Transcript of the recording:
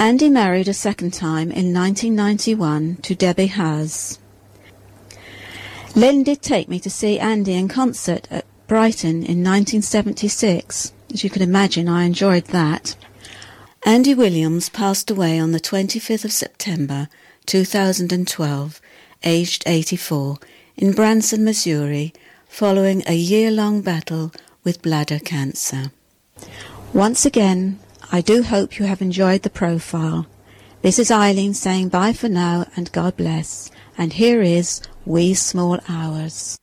Andy married a second time in 1991 to Debbie House. Lynn did take me to see Andy in concert at Brighton in 1976. As you can imagine, I enjoyed that. Andy Williams passed away on the 25th of September 2012, aged 84, in Branson, Missouri, following a year-long battle with bladder cancer. Once again, I do hope you have enjoyed the profile. This is Eileen saying bye for now and God bless. And here is Wee Small Hours.